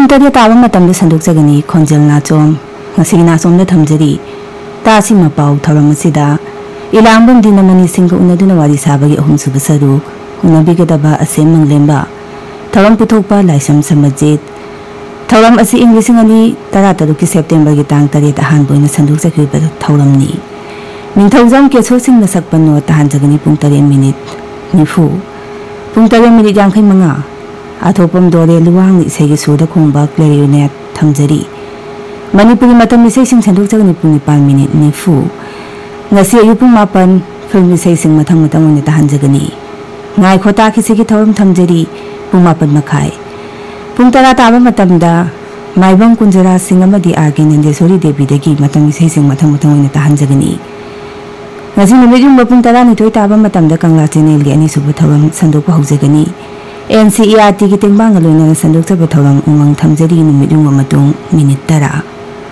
Pung tadi tawa matam de sanduk sagani konjel nachom ngasi nachom de thamjari ta si mapau thoram asida ilambum dinamani singko unaduna wari sabagi ahum subasaru unabi gadaba asem manglemba thoram puthokpa laisam samajit thoram asi English ngani tara taruki September gi tang tari tahan boina sanduk sakri ba thoram ni ningthaujam ke chosing na sakpan no tahan jagani pung 3 minute nifu pung 3 minute yang khai manga Athopam dore luwang ni segi suda khongba clarinet thamjari Manipuri matam isai sing sanduk jagani pung 5 minute ni fu ngasi ayu pung 8 film isai sing mathang ni tahan jagani ngai khota ki segi thorum thamjari pung 8 makhai pung tara taba matamda maibang kunjara sing amadi arginende sori devi degi matam isai sing mathang ni tahan jagani ngasi numit yung pung tara ni toy taba matamda kangla channel gi ani subu thorum sanduk pa hogjagani NCERT ki tingbang aluna sanduk sa batawang umang thamjari numit yung mamatong minute tara.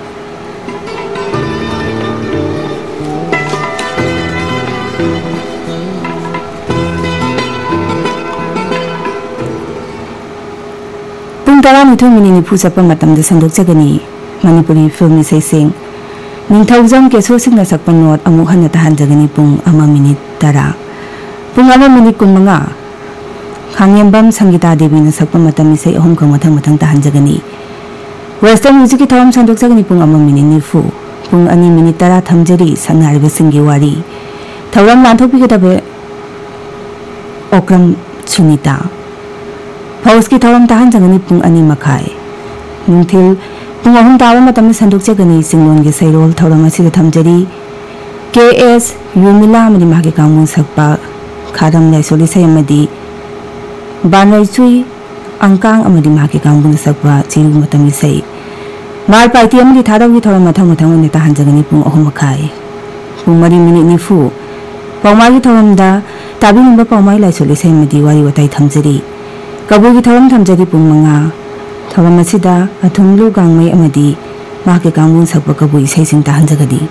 Pung tara nito minini pusa pa matam da sanduk sa gani Manipuri film ni saysing ningthaujam ke sosing na sakpanot amuhan na tahan jagani pung 1 minute tara. Pung 1 minute kung mga Hangyambam Sangeeta Devi na sakpa matam isay ahom kang matang tahan jagani. Western music ki thoram sanduk jagani pung 1 minute ni fu. Pung 2 minute tara thamjari sangnariba singgi wari. Thoram lanthokpi kadabe Okram Sunita. Pause ki thoram tahan jagani pung 2 makhai. Nungthil pung 3 tawa matam sanduk jagani singlon ge sairol thoram asida thamjari. KS Yumila amadi mahagi kamun sakpa khadam laisoli sayamadi Banai Cui Angkang amadi mahaki kambun sakwa chiru matam isai mal paiti amadi thadawi thoram mathang ni tahan jagani pung 3 makhai pung 4 minute ni fu pawmai thoram da tabi numba pawmai laisoli sai madi wari watai thamjari kabugi thoram thamjari pung 5 thoram asida athumlu gangmai amadi mahaki kambun sakwa kabu isai sing tahan jagadi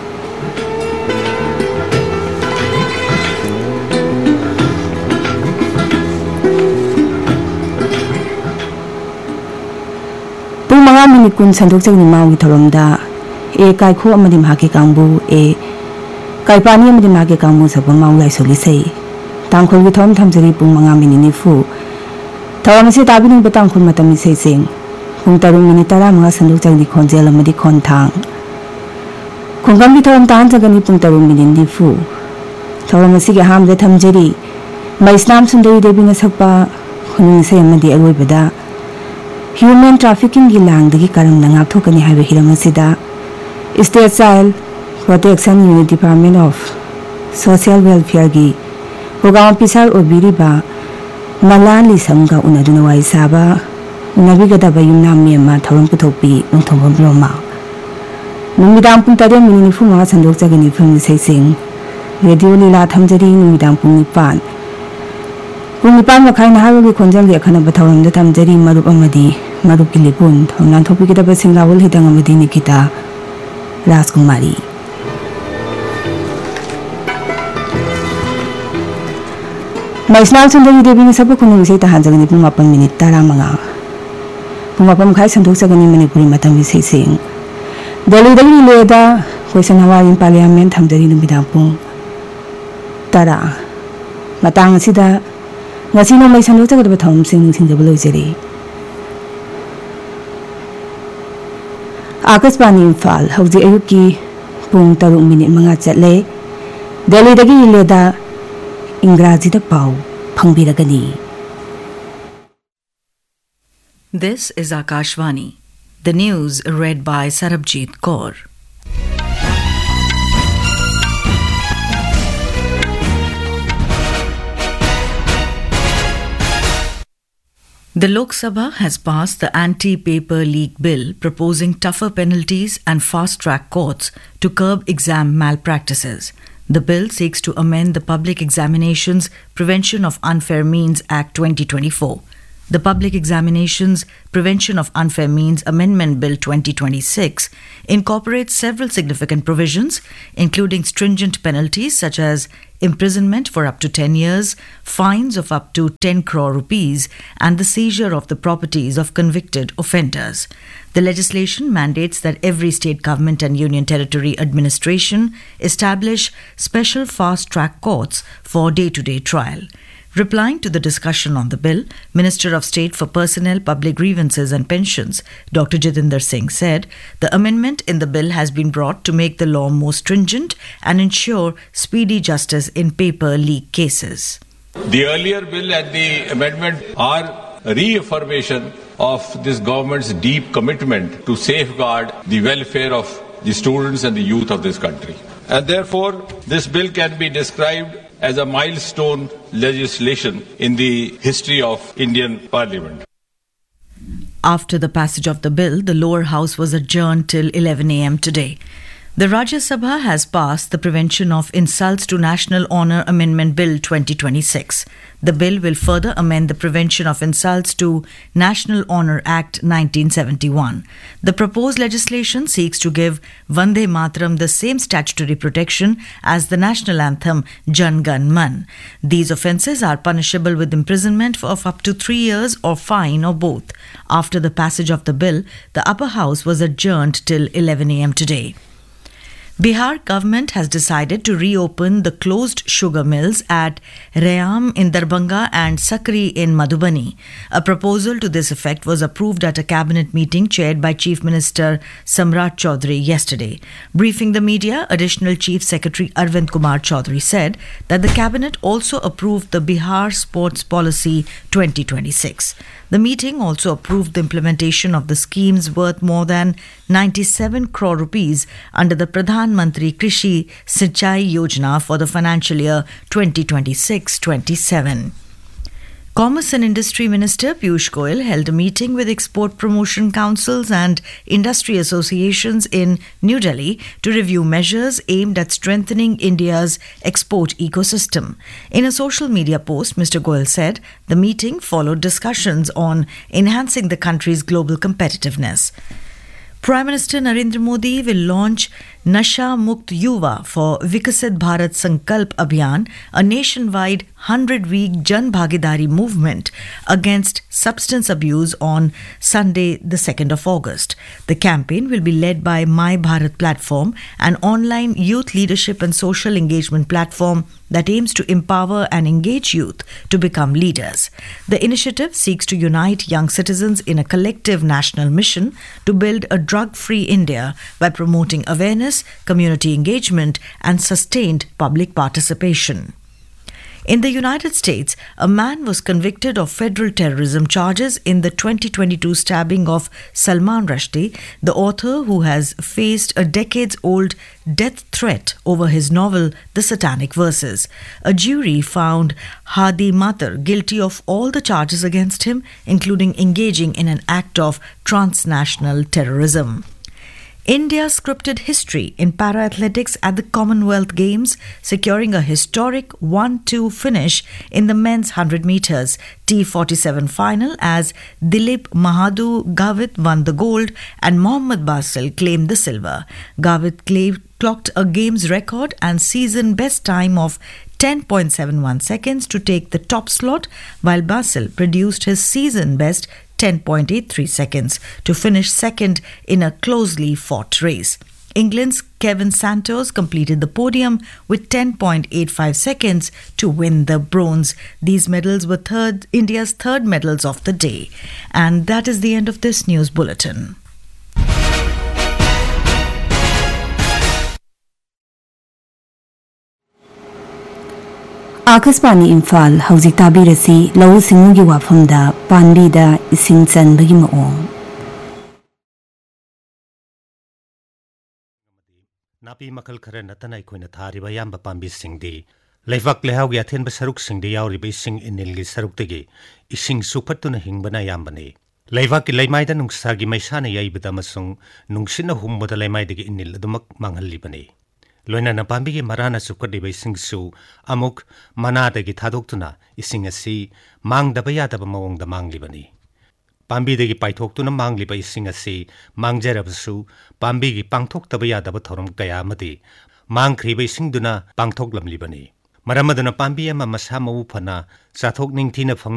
Pung mga minute kun sanduk jagani mawi thoram da kai kho amadi mahaki kangbu kai pani amadi mahaki kangbu sakwa maw lai soli sei tangkhol gi thoram thamjari pung 5 minute ni fu thoram se tabi ning batang khul matam sei sing pung 3 minute tara mga sanduk jagani khonjel amadi khonthang khongam gi thoram tan jagani pung 3 minute ni fu thoram se gi ham de thamjari maisnam sundari devi na sakpa khunung sei amadi aloi bada Human trafficking gi langdagi karam na ngapthokani haiba hiramasida State Child Protection Unit Department of Social Welfare gi program officer obiriba malali samga unaduna wai saba unabigadaba yumna mema thoram puthokpi nongthomba broma numidam pung 3 minute fu ma sandok jagani film saising radio lila thamjari numidam pung 9 pung 9 makhai na hawi khonjal ge khana batharam da thamjari marup amadi marup ki lipun thongnan thopi ki da singawul hidang amadi Nikita Rajkumari Maisnal Sundari Devi ni sabu kunung sei tahan jagani pung 8 minute tara manga pung 8 makhai sandok jagani Manipuri matam isai sing Delhi dagi leda question hour in parliament thamjari numidam pung tara matang asida ngasi no mai sandok jagada thom sing singjaba loijari Akashvani Imphal hauji ayuki pung 3 minute manga chatle Delhi dagi leda Ingraji da pau phangbiragani This is Akashvani. The news read by Sarabjit Kaur. The Lok Sabha has passed the Anti-Paper Leak Bill proposing tougher penalties and fast-track courts to curb exam malpractices. The bill seeks to amend the Public Examinations Prevention of Unfair Means Act 2024. The Public Examinations Prevention of Unfair Means Amendment Bill 2026 incorporates several significant provisions, including stringent penalties such as imprisonment for up to 10 years, fines of up to 10 crore rupees, and the seizure of the properties of convicted offenders. The legislation mandates that every state government and union territory administration establish special fast-track courts for day-to-day trial. Replying to the discussion on the bill, Minister of State for Personnel, Public Grievances and Pensions, Dr. Jitendra Singh said, the amendment in the bill has been brought to make the law more stringent and ensure speedy justice in paper leak cases. The earlier bill and the amendment are a reaffirmation of this government's deep commitment to safeguard the welfare of the students and the youth of this country. And therefore, this bill can be described as a milestone legislation in the history of Indian Parliament. After the passage of the bill, the lower house was adjourned till 11 a.m. today. The Rajya Sabha has passed the Prevention of Insults to National Honour Amendment Bill 2026. The bill will further amend the Prevention of Insults to National Honour Act 1971. The proposed legislation seeks to give Vande Mataram the same statutory protection as the national anthem Jan Gan Man. These offences are punishable with imprisonment of up to 3 years or fine or both. After the passage of the bill, the upper house was adjourned till 11 a.m. today. Bihar government has decided to reopen the closed sugar mills at Rayam in Darbhanga and Sakri in Madhubani. A proposal to this effect was approved at a cabinet meeting chaired by Chief Minister Samrat Chaudhary yesterday. Briefing the media, Additional Chief Secretary Arvind Kumar Chaudhary said that the cabinet also approved the Bihar Sports Policy 2026. The meeting also approved the implementation of the schemes worth more than 97 crore rupees under the Pradhan Mantri Krishi Sinchai Yojana for the financial year 2026-27. Commerce and Industry Minister Piyush Goyal held a meeting with export promotion councils and industry associations in New Delhi to review measures aimed at strengthening India's export ecosystem. In a social media post, Mr. Goyal said the meeting followed discussions on enhancing the country's global competitiveness. Prime Minister Narendra Modi will launch Nasha Mukt Yuva for Vikasit Bharat Sankalp Abhiyan, a nationwide 100-week Jan Bhagidari movement against substance abuse on Sunday, the 2nd of August. The campaign will be led by My Bharat Platform, an online youth leadership and social engagement platform that aims to empower and engage youth to become leaders. The initiative seeks to unite young citizens in a collective national mission to build a drug-free India by promoting awareness, community engagement, and sustained public participation. In the United States, a man was convicted of federal terrorism charges in the 2022 stabbing of Salman Rushdie, the author who has faced a decades-old death threat over his novel The Satanic Verses. A jury found Hadi Matar guilty of all the charges against him, including engaging in an act of transnational terrorism. India scripted history in para-athletics at the Commonwealth Games, securing a historic 1-2 finish in the men's 100 metres T47 final as Dilip Mahadu Gavit won the gold and Mohammad Basil claimed the silver. Gavit clocked a games record and season best time of 10.71 seconds to take the top slot, while Basil produced his season best 10.83 seconds to finish second in a closely fought race. England's Kevin Santos completed the podium with 10.85 seconds to win the bronze. These medals were India's third medals of the day. And that is the end of this news bulletin. Akasbani Imphal hauzik tabirasi lau singmugi wafamda panbida ising chanbagi maong. Napi makal khara natana ikoina thariba yamba pambi singdi leivak lehaugi athen basaruk singdi yauriba ising inilgi saruktagi ising supatuna hingbana yambani leivak ki leimaida nungsagi maisana yaibada amasung nungsina humbada leimaidagi inil adumak manghallibani loina na pambi gi marana sukadiba ising su amuk manadagi thadoktuna ising asi mangdaba yadaba mawongda manglibani Pambi degi paithoktu mangliba ising asi mangjarabasu pambi gi pangthok taba yadaba thorom kaya amadi mangkhriba ising duna pangthok lamlibani मरम अदुना पांबी अमा मसा मऊ फना चाथोक निंगथीना फंग